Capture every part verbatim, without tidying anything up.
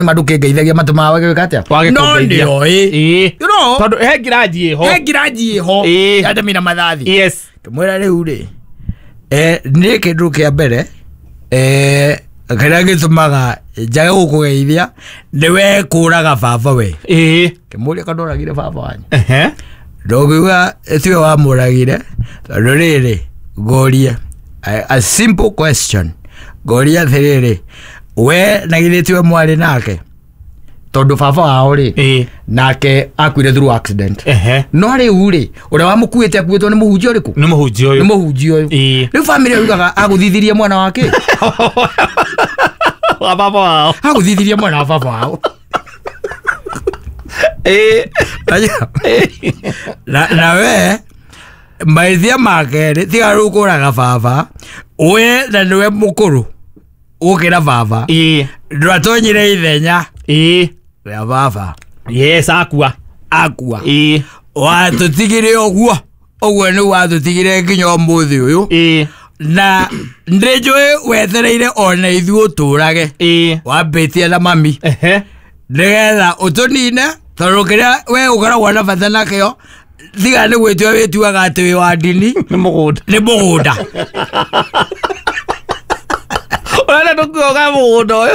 maduke ngeithagia matuma wage katia no ndio eh you know tondu he ngiraji ho he ngiraji ho ande mina mathathi yes tumwira riu ri eh ni kindu kia mbere eh kana gitumaga njage gukugeithia niwe kuraga baba we eh kimuria kandoragire baba wanyu ehe ndogiwa etwe wa muragire tondu riri goria a simple question goria thiriri we nagithitwe mwari nake tondu baba wao ri eh nake akwire through accident ehe no riu ri uria wa mukuite akuitwo ni muhunjia uriku ni muhunjia uyu ni muhunjia uyu eh riu family yugaga aguthithirie mwana wake wa baba wao aguthithirie mwana wa baba wao eh na na we maithia makere tiga rukuraga baba we na niwe mukuru ukira baba eh ndratonyire ithenya eh ya baba yes akua akua eh wa tutigire oguo oguo ni wa tutigire nginya muthi uyu eh na ndejwe wethereire ona ithu turage eh wambitie na mami ehe ndegetha utunine torukiria we ukoragwo na bata nakio thiga ni gwitio wituaga ati wi wa ndini ni mugunda ni mugunda ona tukuoga mugunda uyu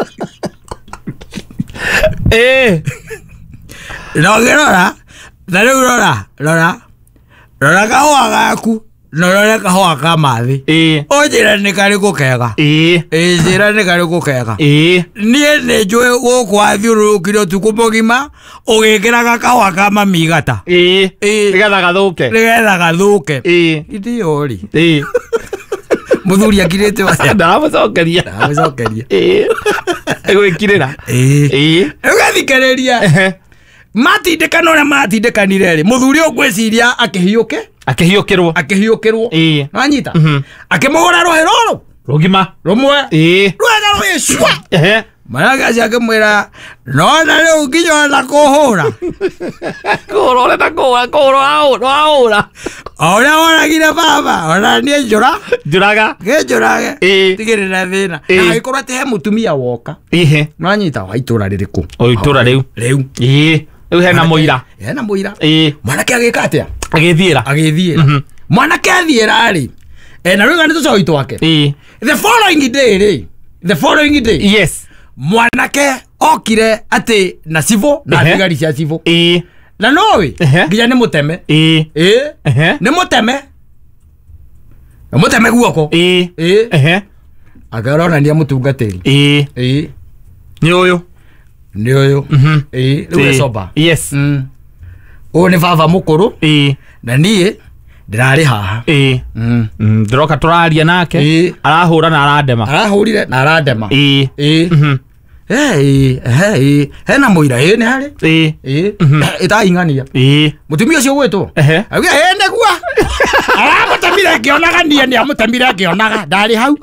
eh no gerora thariu rora rora rora kahua gaku no rora kahua ka mathi eh ojira ni kari gukega eh eh jira ni kari gukega eh nie ne njwe gukwa thiurukiro tukumogima ugikiraga kahua ka mamigata eh eh nigetha gathuke nigetha gathuke eh idio ri eh muthuri akirite wa ndamucokeria ndamucokeria eh egwikirira eh eh ugathikereria ehe matindikana ora matindikanire ri muthuri ogweciria akihiuke akihiukirwo akihiukirwo eh wanyita mhm akimugura rohero rugima rumwe eh rwega rwishwa ehe maraga ciake mwira no na riu nginya na kuhura kuhura na kuhura kuhura aura ora oragire baba ora nie njura njuraga ngenjurage eh tigirira thina na ikorwa te he mutumia woka ehe nwanyita wa itura ririku o itura riu riu eh riu hena muira hena muira eh mwanake agika atia agithiira agithiira mwanake athiira ri e na riu ngani tucoi twake eh the following day ri the following day yes mwanake okire ati na civo na thigari cia civo eh na nowe nginya ni muteme eh eh ni muteme ni muteme guoko eh eh eh agarona ndia mutungatiri eh eh ni uyu ni uyu mhm eh riu soba yes mm o ni baba mukuru eh na nie ndirari haha eh mm ndiroka turaria nake arahura na aradema arahurire na aradema eh eh mhm eh eh hena muira eh ni hari eh eh itaingania eh mutumia cio gwetwo ehe agia ene gua aramutamire ngionaga nie ni amutamire ngionaga ndari hau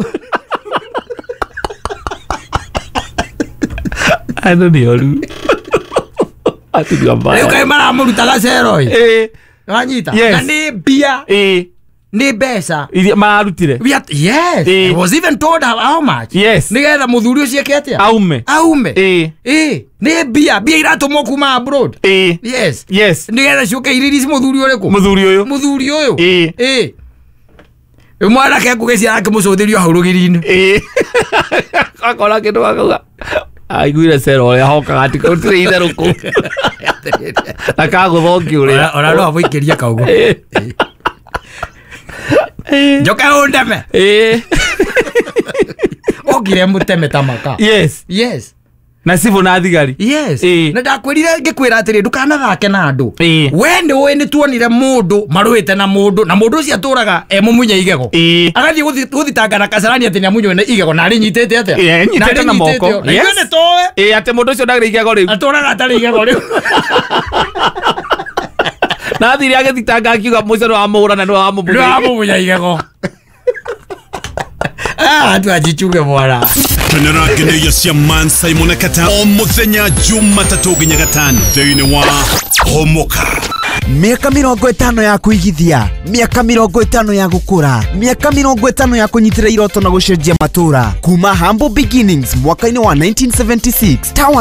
ano ni oru ati gamba riu kai mara murutaga cero eh wanyita na ni bia eh ni besa iria marutire yes it was even told how much yes nigetha muthuri ucio kete aume aume eh eh ni bia bia iratumwo kuma abroad eh yes yes nigetha ciuke iriri muthuri uriku muthuri uyu muthuri uyu eh eh mwana ke kugecia akimucuthirio hau rugiri-ini eh akora kindu akauga aiguire cero ya hokaga ati kutire itheruku akaguthongi uria ora no aboikiria kaugo njoka undeme eh ogire muteme tamaka yes yes na sivu na thigari yes eh na ndakwirire ngikwira atiri ndukana thake na andu eh we ni we ni tuonire mundu maruite na mundu na mundu ucio aturaga e mumunya igego eh agathi guthitanga na kasarani ati nyamunyo ne igego na ri nyitete atia eh nyitete na moko yes ne towe eh ati mundu ucio ndagire igego riu aturaga atari igego riu na thiri agithitanga akiuga mucero wa muhura na no wa mumunya no mumunya igego ah tu ajichuge mwana Tenera gene yasia man Simon Kata o muthenya Jumatatu ginya gatano thini wa Homoka. Miaka mirongo itano ya kuigithia, miaka mirongo itano ya gukura, miaka mirongo itano ya kunyitira iroto na gucenjia matura. Kuma Humble Beginnings mwaka-ini wa nineteen seventy-six, Tower